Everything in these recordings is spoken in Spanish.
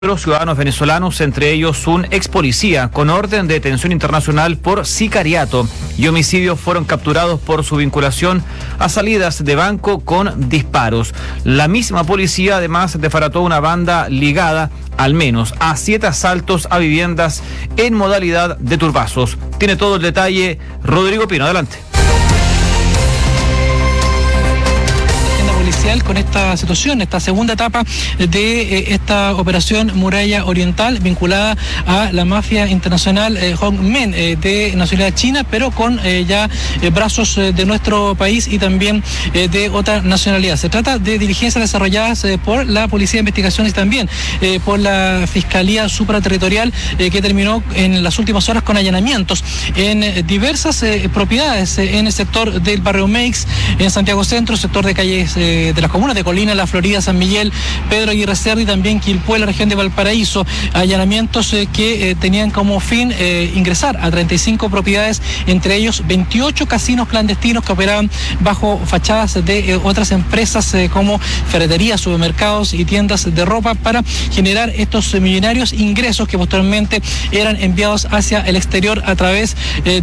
Ciudadanos venezolanos, entre ellos un ex policía con orden de detención internacional por sicariato y homicidio, fueron capturados por su vinculación a salidas de banco con disparos. La misma policía además desbarató una banda ligada al menos a 7 asaltos a viviendas en modalidad de turbazos. Tiene todo el detalle Rodrigo Pino, adelante. Con esta situación, esta segunda etapa de esta operación Muralla Oriental vinculada a la mafia internacional Hongmen de nacionalidad china, pero con ya brazos de nuestro país y también de otra nacionalidad. Se trata de diligencias desarrolladas por la Policía de Investigaciones y también por la Fiscalía Supraterritorial que terminó en las últimas horas con allanamientos en diversas propiedades en el sector del barrio Meix, en Santiago Centro, sector de calles de las comunas de Colina, La Florida, San Miguel, Pedro Aguirre Cerda y también Quilpué, la región de Valparaíso. Allanamientos que tenían como fin ingresar a 35 propiedades, entre ellos 28 casinos clandestinos que operaban bajo fachadas de otras empresas como ferreterías, supermercados y tiendas de ropa para generar estos millonarios ingresos que posteriormente eran enviados hacia el exterior a través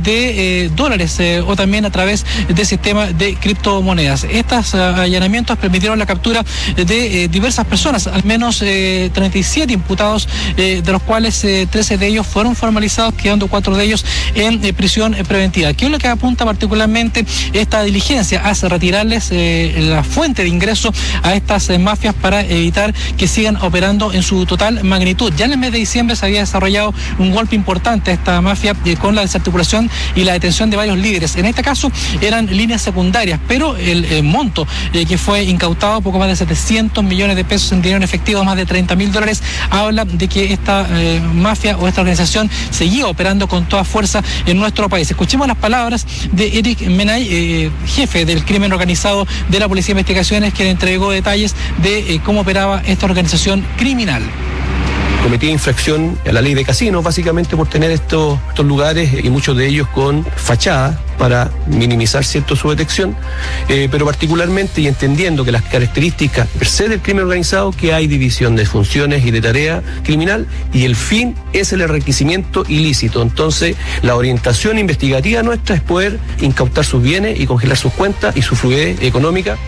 de dólares o también a través del sistema de criptomonedas. Estos allanamientos permitieron la captura de diversas personas, al menos 37 imputados, de los cuales 13 de ellos fueron formalizados, quedando 4 de ellos en prisión preventiva. ¿Qué es lo que apunta particularmente esta diligencia? Hace retirarles la fuente de ingreso a estas mafias para evitar que sigan operando en su total magnitud. Ya en el mes de diciembre se había desarrollado un golpe importante a esta mafia con la desarticulación y la detención de varios líderes. En este caso eran líneas secundarias, pero el monto que fue incautado, poco más de 700 millones de pesos en dinero en efectivo, más de $30.000, habla de que esta mafia o esta organización seguía operando con toda fuerza en nuestro país. Escuchemos las palabras de Eric Menay, jefe del crimen organizado de la Policía de Investigaciones, quien entregó detalles de cómo operaba esta organización criminal. Cometía infracción a la ley de casinos, básicamente por tener estos lugares y muchos de ellos con fachada para minimizar su detección, pero particularmente y entendiendo que las características per se del crimen organizado, que hay división de funciones y de tarea criminal y el fin es el enriquecimiento ilícito. Entonces la orientación investigativa nuestra es poder incautar sus bienes y congelar sus cuentas y su fluidez económica.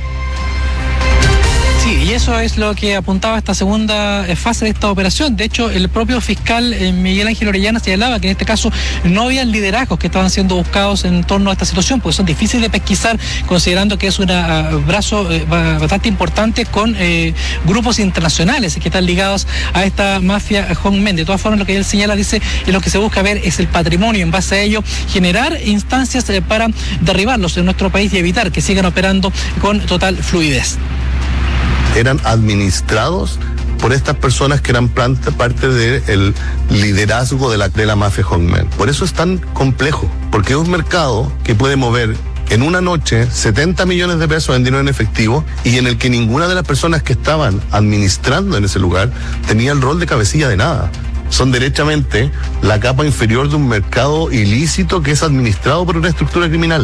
Sí, y eso es lo que apuntaba esta segunda fase de esta operación. De hecho, el propio fiscal Miguel Ángel Orellana señalaba que en este caso no había liderazgos que estaban siendo buscados en torno a esta situación, porque son difíciles de pesquisar, considerando que es un brazo bastante importante con grupos internacionales que están ligados a esta mafia Hongmen. De todas formas, lo que él señala, dice, lo que se busca ver es el patrimonio, en base a ello generar instancias para derribarlos en nuestro país y evitar que sigan operando con total fluidez. Eran administrados por estas personas que eran parte del liderazgo de la mafia Hongmen. Por eso es tan complejo, porque es un mercado que puede mover en una noche 70 millones de pesos en dinero en efectivo y en el que ninguna de las personas que estaban administrando en ese lugar tenía el rol de cabecilla de nada. Son derechamente la capa inferior de un mercado ilícito que es administrado por una estructura criminal.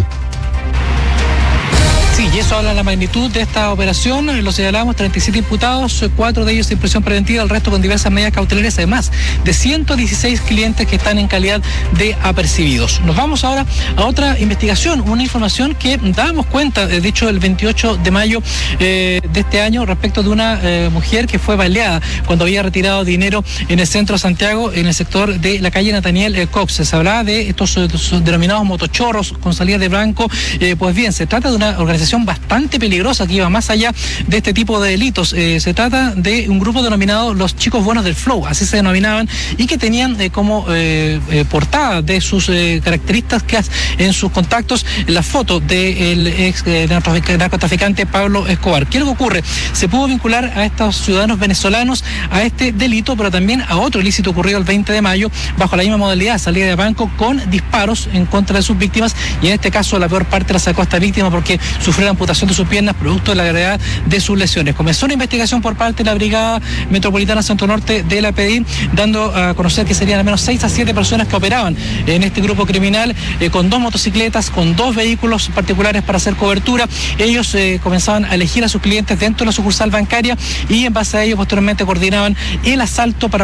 Sí, y eso habla de la magnitud de esta operación. Lo señalamos, 37 imputados, 4 de ellos en prisión preventiva, el resto con diversas medidas cautelares, además de 116 clientes que están en calidad de apercibidos. Nos vamos ahora a otra investigación, una información que dábamos cuenta, de hecho, el 28 de mayo de este año, respecto de una mujer que fue baleada cuando había retirado dinero en el centro de Santiago, en el sector de la calle Nathaniel Cox. Se hablaba de estos denominados motochorros con salida de blanco. Pues bien, se trata de una organización bastante peligrosa que iba más allá de este tipo de delitos. Se trata de un grupo denominado los chicos buenos del flow, así se denominaban, y que tenían como portada de sus características en sus contactos la foto del ex narcotraficante Pablo Escobar. ¿Qué es lo que ocurre? Se pudo vincular a estos ciudadanos venezolanos a este delito, pero también a otro ilícito ocurrido el 20 de mayo bajo la misma modalidad, salida de banco con disparos en contra de sus víctimas, y en este caso la peor parte la sacó esta víctima porque sufrió la amputación amputación de sus piernas producto de la gravedad de sus lesiones. Comenzó una investigación por parte de la Brigada Metropolitana Centro Norte de la PDI, dando a conocer que serían al menos 6 a 7 personas que operaban en este grupo criminal, con 2 motocicletas, con 2 vehículos particulares para hacer cobertura. Ellos comenzaban a elegir a sus clientes dentro de la sucursal bancaria y en base a ello posteriormente coordinaban el asalto para